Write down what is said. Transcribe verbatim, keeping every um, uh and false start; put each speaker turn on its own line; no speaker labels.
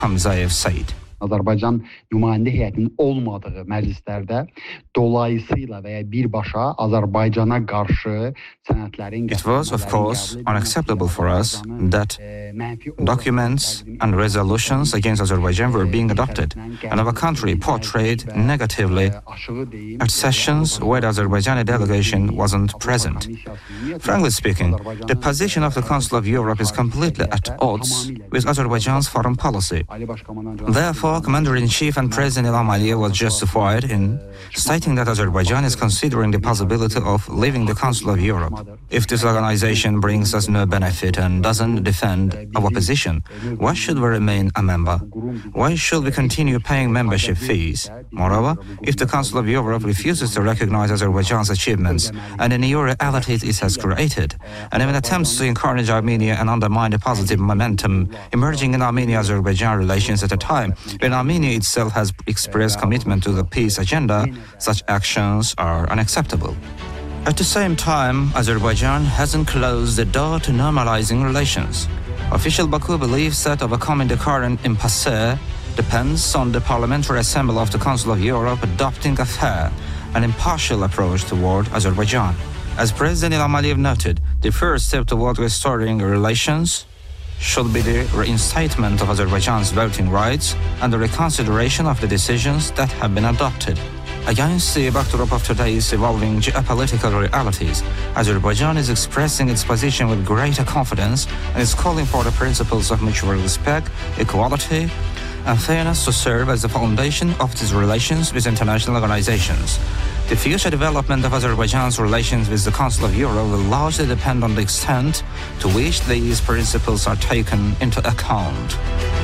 Hamzayev said.
Azərbaycan nümayəndə heyətinin olmadığı məclislərdə dolayısıyla və ya birbaşa Azərbaycana qarşı sənədlərin...
It was, of course, unacceptable for us that documents and resolutions against Azerbaijan were being adopted, and our country portrayed negatively at sessions where the Azerbaijani delegation wasn't present. Frankly speaking, the position of the Council of Europe is completely at odds with Azerbaijan's foreign policy. Therefore, Commander-in-Chief and President Ilham Aliyev was justified in stating that Azerbaijan is considering the possibility of leaving the Council of Europe. If this organization brings us no benefit and doesn't defend our position, why should we remain a member? Why should we continue paying membership fees? Moreover, if the Council of Europe refuses to recognize Azerbaijan's achievements and the new realities it has created, and even attempts to encourage Armenia and undermine the positive momentum emerging in Armenia-Azerbaijan relations at a time when Armenia itself has expressed commitment to the peace agenda, such actions are unacceptable. At the same time, Azerbaijan hasn't closed the door to normalizing relations. Official Baku believes that overcoming the current impasse depends on the Parliamentary Assembly of the Council of Europe adopting a fair and impartial approach toward Azerbaijan. As President Ilham Aliyev noted, the first step toward restoring relations should be the reinstatement of Azerbaijan's voting rights and the reconsideration of the decisions that have been adopted. Against the backdrop of today's evolving geopolitical realities, Azerbaijan is expressing its position with greater confidence and is calling for the principles of mutual respect, equality, and fairness to serve as the foundation of its relations with international organizations. The future development of Azerbaijan's relations with the Council of Europe will largely depend on the extent to which these principles are taken into account.